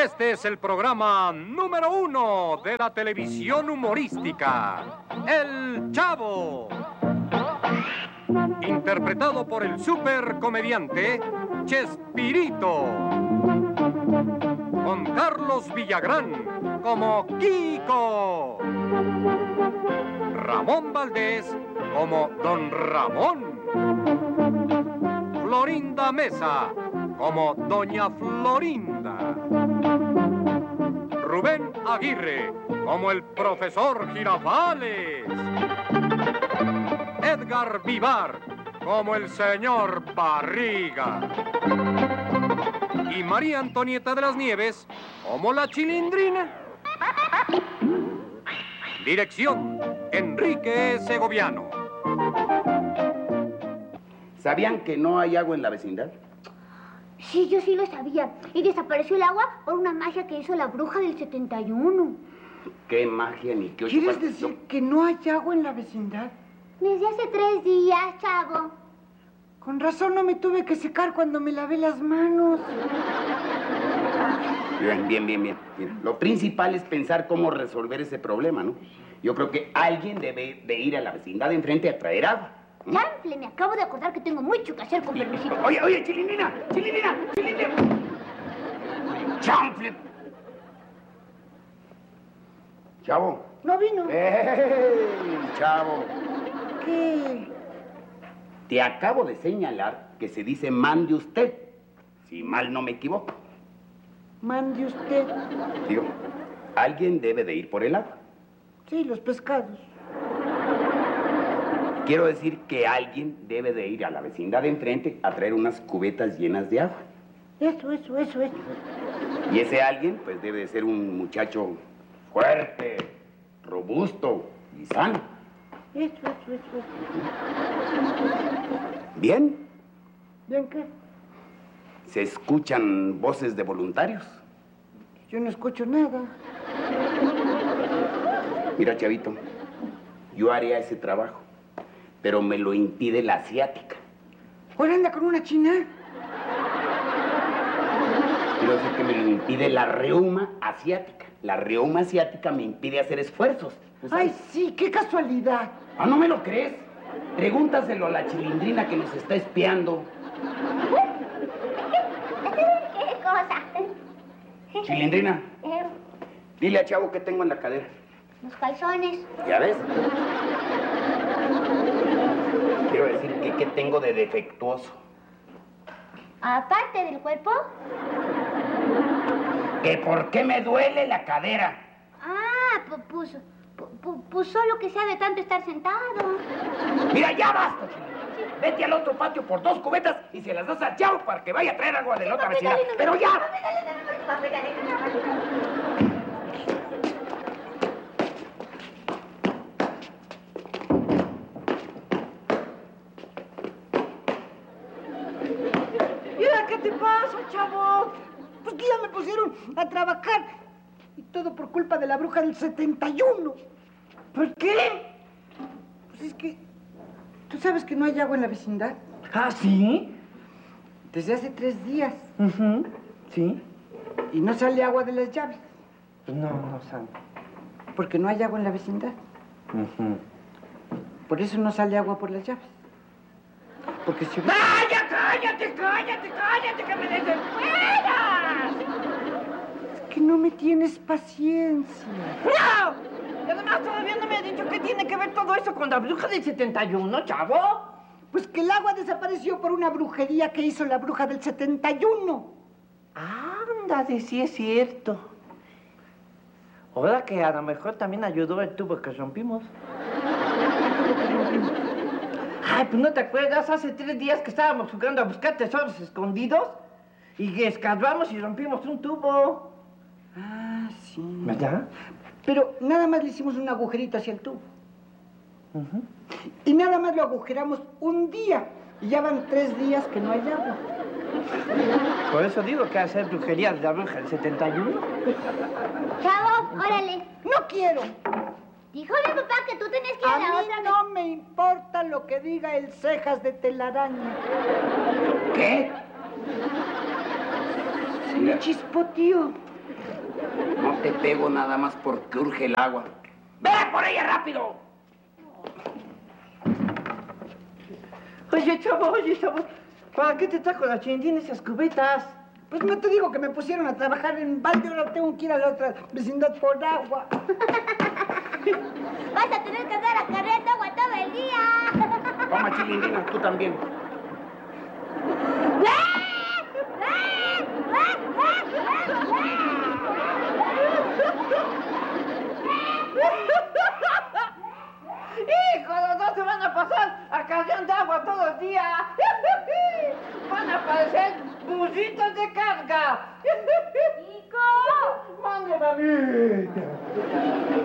Este es el programa número 1 de la televisión humorística, El Chavo. Interpretado por el supercomediante Chespirito. Con Carlos Villagrán como Kiko. Ramón Valdés como Don Ramón. Florinda Mesa como Doña Florinda. Rubén Aguirre como el Profesor Girafales. Edgar Vivar como el Señor Barriga. Y María Antonieta de las Nieves como la Chilindrina. Dirección, Enrique Segoviano. ¿Sabían que no hay agua en la vecindad? Sí, yo sí lo sabía. Y desapareció el agua por una magia que hizo la bruja del 71. ¿Qué magia ni qué ocho? ¿Quieres decir que no hay agua en la vecindad? Desde hace 3 días, Chavo. Con razón no me tuve que secar cuando me lavé las manos. Bien. Mira, lo principal es pensar cómo resolver ese problema, ¿no? Yo creo que alguien debe de ir a la vecindad de enfrente a traer agua. Chanfle, me acabo de acordar que tengo mucho que hacer con permisito. Oye, Chilindrina. Chanfle. Chavo. No vino. Chavo. ¿Qué? Te acabo de señalar que se dice mande usted, si mal no me equivoco. Mande usted. Digo, alguien debe de ir por el agua. Sí, los pescados. Quiero decir que alguien debe de ir a la vecindad de enfrente a traer unas cubetas llenas de agua. Eso. Y ese alguien, pues, debe de ser un muchacho fuerte, robusto y sano. Eso. ¿Bien? ¿Bien qué? ¿Se escuchan voces de voluntarios? Yo no escucho nada. Mira, chavito, yo haría ese trabajo, pero me lo impide la asiática. ¿Ahora anda con una china? Quiero decir que me lo impide la reuma asiática. La reuma asiática me impide hacer esfuerzos. Ay, sí, qué casualidad. ¿Ah, no me lo crees? Pregúntaselo a la Chilindrina que nos está espiando. ¿Qué cosa? Chilindrina, dile a Chavo que tengo en la cadera. Los calzones. ¿Ya ves? Quiero decir que ¿qué tengo de defectuoso? Aparte del cuerpo. ¿Que por qué me duele la cadera? Ah, pues solo que sea de tanto estar sentado. Mira, ya basta, Chilindrina. Vete al otro patio por 2 cubetas y se las das a Chavo para que vaya a traer agua de la otra vecindad. ¡Pero ya! ¿Qué te pasa, Chavo? Pues que ya me pusieron a trabajar. Y todo por culpa de la bruja del 71. ¿Por qué? Pues es que... ¿Tú sabes que no hay agua en la vecindad? ¿Ah, sí? Desde hace 3 días. Sí. Y no sale agua de las llaves. Pues no sale. Porque no hay agua en la vecindad. Por eso no sale agua por las llaves. Porque si... ¡Cállate, que me desesperas! Es que no me tienes paciencia. ¡No! Y además todavía no me ha dicho qué tiene que ver todo eso con la bruja del 71, Chavo. Pues que el agua desapareció por una brujería que hizo la bruja del 71. Ándale, sí es cierto. Ahora que a lo mejor también ayudó el tubo que rompimos. Ay, pues ¿no te acuerdas? Hace 3 días que estábamos jugando a buscar tesoros escondidos y escarbamos y rompimos un tubo. Ah, sí. ¿Verdad? Pero nada más le hicimos un agujerito hacia el tubo. Y nada más lo agujeramos un día. Y ya van 3 días que no hay agua. Por eso digo que hacer brujería de la bruja del 71. Chavo, órale. No quiero. Dijo mi papá que tú tenías que ir a la A mí otra. no me importa lo que diga el cejas de telaraña. ¿Qué? Se me chispoteó. No te pego nada más porque urge el agua. ¡Ve por ella rápido! Oye, chavo, ¿para qué te trajo la Chilindrina esas cubetas? Pues no te digo que me pusieron a trabajar en balde, ahora tengo que ir a la otra vecindad por agua. Vas a tener que andar acarreando agua todo el día. Toma, Chilindrina, tú también. ¡Hijo, los dos se van a pasar acarreando agua todo el día! ¡Van a parecer burritos de carga! ¡Chico! ¡Mande, mamita!